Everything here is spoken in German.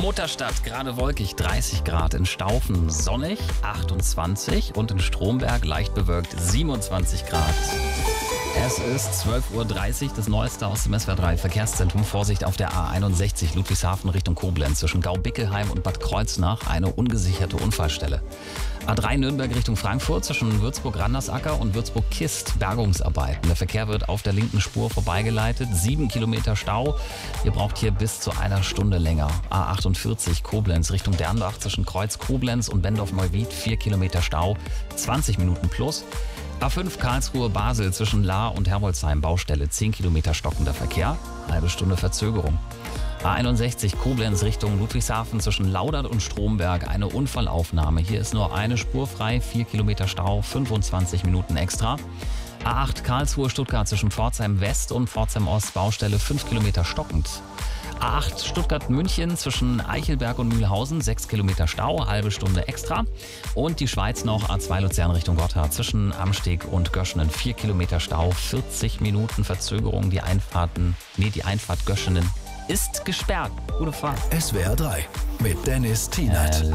Mutterstadt, gerade wolkig, 30 Grad. In Staufen sonnig, 28. Und in Stromberg leicht bewölkt, 27 Grad. Es ist 12.30 Uhr, das Neueste aus dem SWR 3 Verkehrszentrum. Vorsicht auf der A61 Ludwigshafen Richtung Koblenz. Zwischen Gau-Bickelheim und Bad Kreuznach eine ungesicherte Unfallstelle. A3 Nürnberg Richtung Frankfurt zwischen Würzburg-Randersacker und Würzburg-Kist Bergungsarbeiten. Der Verkehr wird auf der linken Spur vorbeigeleitet. 7 Kilometer Stau. Ihr braucht hier bis zu einer Stunde länger. A48 Koblenz Richtung Dernbach zwischen Kreuz Koblenz und Bendorf-Neuwied 4 Kilometer Stau. 20 Minuten plus. A5 Karlsruhe-Basel zwischen Lahr und Herbolzheim Baustelle, 10 Kilometer stockender Verkehr, halbe Stunde Verzögerung. A61 Koblenz Richtung Ludwigshafen zwischen Laudert und Stromberg, eine Unfallaufnahme. Hier ist nur eine Spur frei, 4 Kilometer Stau, 25 Minuten extra. A8 Karlsruhe-Stuttgart zwischen Pforzheim West und Pforzheim Ost Baustelle, 5 Kilometer stockend. A8 Stuttgart-München zwischen Eichelberg und Mühlhausen, 6 Kilometer Stau, halbe Stunde extra. Und die Schweiz noch, A2 Luzern Richtung Gotthard zwischen Amsteg und Göschenen, 4 Kilometer Stau, 40 Minuten Verzögerung. Die Einfahrt Göschenen ist gesperrt. Gute Fahrt. SWR 3 mit Dennis Tienert.